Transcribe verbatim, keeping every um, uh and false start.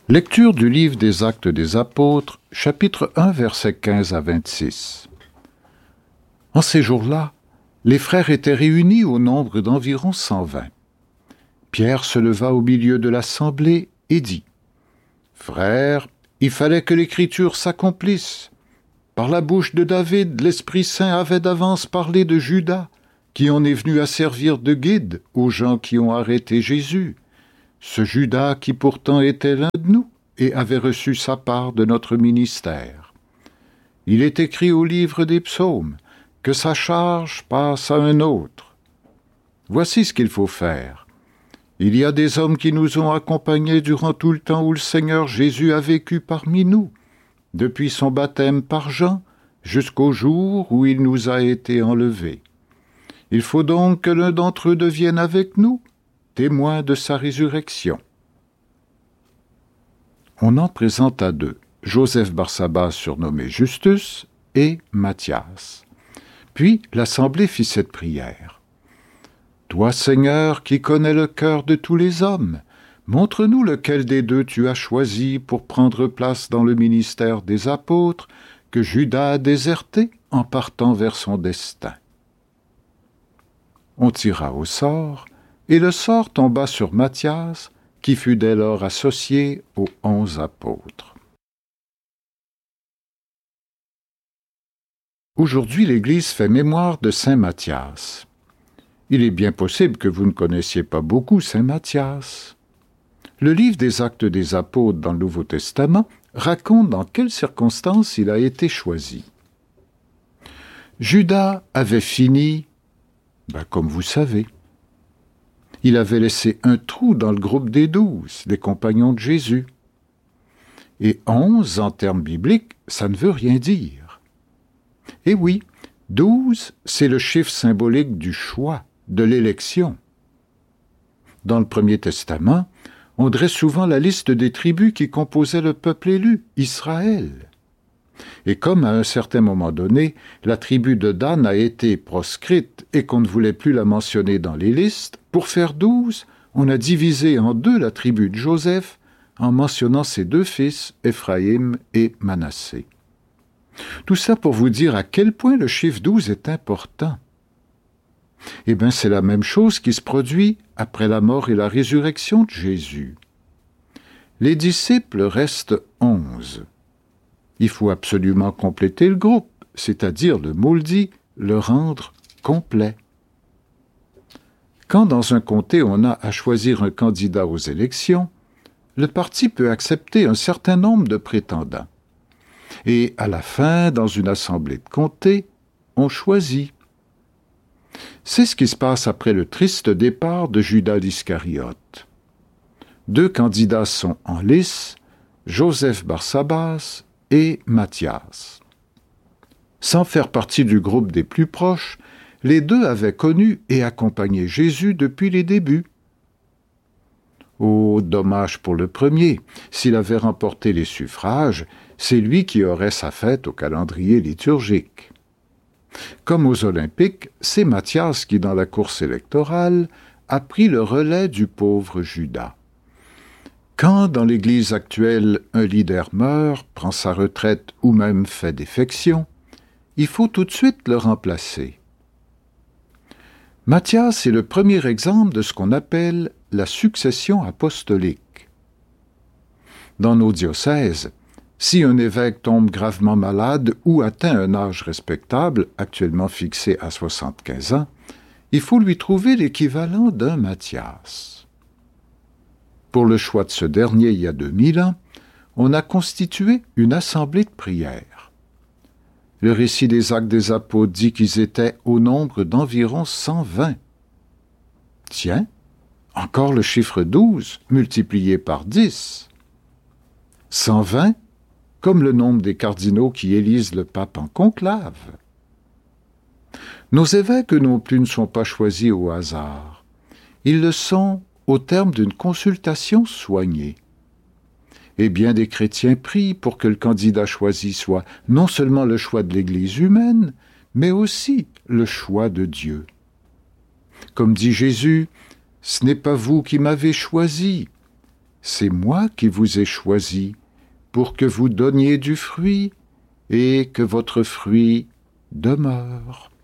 Lecture du livre des Actes des Apôtres, chapitre un, versets quinze à vingt-six. En ces jours-là, les frères étaient réunis au nombre d'environ cent vingt. Pierre se leva au milieu de l'assemblée et dit : « Frères, il fallait que l'Écriture s'accomplisse. Par la bouche de David, l'Esprit Saint avait d'avance parlé de Judas, qui en est venu à servir de guide aux gens qui ont arrêté Jésus. Ce Judas qui pourtant était l'un de nous et avait reçu sa part de notre ministère. Il est écrit au livre des psaumes que sa charge passe à un autre. Voici ce qu'il faut faire. Il y a des hommes qui nous ont accompagnés durant tout le temps où le Seigneur Jésus a vécu parmi nous, depuis son baptême par Jean jusqu'au jour où il nous a été enlevé. Il faut donc que l'un d'entre eux devienne avec nous témoin de sa résurrection. » On en présenta deux, Joseph Barsabas surnommé Justus et Matthias. Puis l'assemblée fit cette prière. « Toi, Seigneur, qui connais le cœur de tous les hommes, montre-nous lequel des deux tu as choisi pour prendre place dans le ministère des apôtres que Judas a déserté en partant vers son destin. » On tira au sort, et le sort tomba sur Matthias, qui fut dès lors associé aux onze apôtres. Aujourd'hui, l'Église fait mémoire de saint Matthias. Il est bien possible que vous ne connaissiez pas beaucoup saint Matthias. Le livre des Actes des Apôtres dans le Nouveau Testament raconte dans quelles circonstances il a été choisi. Judas avait fini, ben, comme vous savez. Il avait laissé un trou dans le groupe des douze, des compagnons de Jésus. Et onze, en termes bibliques, ça ne veut rien dire. Et oui, douze, c'est le chiffre symbolique du choix, de l'élection. Dans le Premier Testament, on dresse souvent la liste des tribus qui composaient le peuple élu, Israël. Et comme à un certain moment donné, la tribu de Dan a été proscrite et qu'on ne voulait plus la mentionner dans les listes, pour faire douze, on a divisé en deux la tribu de Joseph en mentionnant ses deux fils, Éphraïm et Manassé. Tout ça pour vous dire à quel point le chiffre douze est important. Eh bien, c'est la même chose qui se produit après la mort et la résurrection de Jésus. Les disciples restent onze. Il faut absolument compléter le groupe, c'est-à-dire, le mot le dit, le rendre complet. Quand dans un comté on a à choisir un candidat aux élections, le parti peut accepter un certain nombre de prétendants. Et à la fin, dans une assemblée de comté, on choisit. C'est ce qui se passe après le triste départ de Judas l'Iscariote. Deux candidats sont en lice, Joseph Barsabas et Matthias. Sans faire partie du groupe des plus proches, les deux avaient connu et accompagné Jésus depuis les débuts. Oh, dommage pour le premier, s'il avait remporté les suffrages, c'est lui qui aurait sa fête au calendrier liturgique. Comme aux Olympiques, c'est Matthias qui, dans la course électorale, a pris le relais du pauvre Judas. Quand, dans l'Église actuelle, un leader meurt, prend sa retraite ou même fait défection, il faut tout de suite le remplacer. Matthias est le premier exemple de ce qu'on appelle la succession apostolique. Dans nos diocèses, si un évêque tombe gravement malade ou atteint un âge respectable, actuellement fixé à soixante-quinze ans, il faut lui trouver l'équivalent d'un Matthias. Pour le choix de ce dernier il y a deux mille ans, on a constitué une assemblée de prière. Le récit des Actes des Apôtres dit qu'ils étaient au nombre d'environ cent vingt. Tiens, encore le chiffre douze multiplié par dix. cent vingt, comme le nombre des cardinaux qui élisent le pape en conclave. Nos évêques non plus ne sont pas choisis au hasard. Ils le sont au terme d'une consultation soignée. Et bien des chrétiens prient pour que le candidat choisi soit non seulement le choix de l'Église humaine, mais aussi le choix de Dieu. Comme dit Jésus, « Ce n'est pas vous qui m'avez choisi, c'est moi qui vous ai choisi pour que vous donniez du fruit et que votre fruit demeure.